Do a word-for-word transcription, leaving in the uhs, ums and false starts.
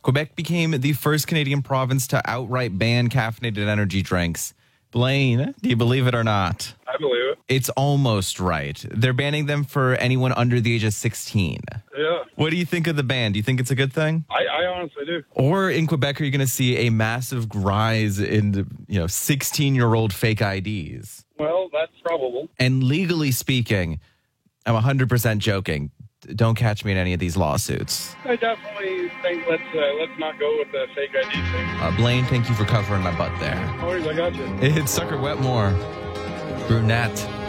Quebec became the first Canadian province to outright ban caffeinated energy drinks. Blaine, do you believe it or not? I believe it. It's almost right. They're banning them for anyone under the age of sixteen. Yeah. What do you think of the ban? Do you think it's a good thing? I, I honestly do. Or in Quebec, are you going to see a massive rise in, you know, sixteen-year-old fake I Ds? Well, that's probable. And legally speaking, I'm one hundred percent joking. Don't catch me in any of these lawsuits. I definitely think let's uh, let's not go with the fake I D thing. Uh, Blaine, thank you for covering my butt there. No worries, I got you. It's Sucker Wetmore. Brunette.